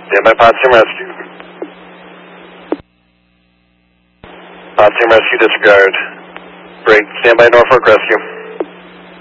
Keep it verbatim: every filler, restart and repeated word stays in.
Stand by Pod Team Rescue. Pod Team Rescue disregard. Break. Stand by Norfolk Rescue.